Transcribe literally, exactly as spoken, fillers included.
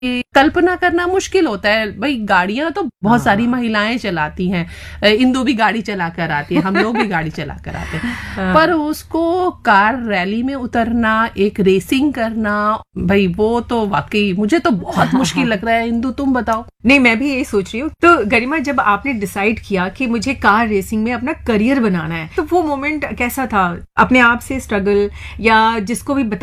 कल्पना करना मुश्किल होता है। भाई गाड़ियां तो बहुत सारी महिलाएं चलाती हैं, इंदु भी गाड़ी चला कर आती है, हम लोग भी गाड़ी चला कर आते हैं, पर उसको कार रैली में उतरना, एक रेसिंग करना, भाई वो तो वाकई मुझे तो बहुत मुश्किल लग रहा है। इंदु तुम बताओ। नहीं, मैं भी यही सोच रही हूँ। तो गरिमा, जब आपने डिसाइड किया कि मुझे कार रेसिंग में अपना करियर बनाना है, तो वो मोमेंट कैसा था? अपने आप से स्ट्रगल, या जिसको भी